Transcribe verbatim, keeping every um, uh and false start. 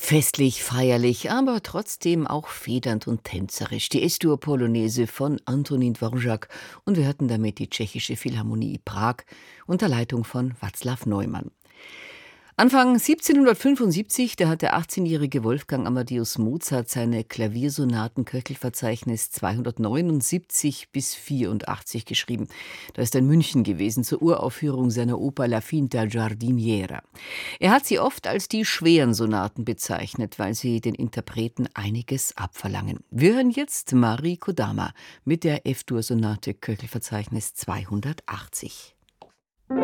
Festlich, feierlich, aber trotzdem auch federnd und tänzerisch. Die Es-Dur Polonaise von Antonín Dvořák und wir hörten damit die Tschechische Philharmonie Prag unter Leitung von Václav Neumann. Anfang siebzehnhundertfünfundsiebzig, da hat der achtzehnjährige Wolfgang Amadeus Mozart seine Klaviersonaten-Köchelverzeichnis zweihundertneunundsiebzig bis vierundachtzig geschrieben. Da ist er in München gewesen zur Uraufführung seiner Oper La Finta Giardiniera. Er hat sie oft als die schweren Sonaten bezeichnet, weil sie den Interpreten einiges abverlangen. Wir hören jetzt Mari Kodama mit der F-Dur-Sonate Köchelverzeichnis zweihundertachtzig.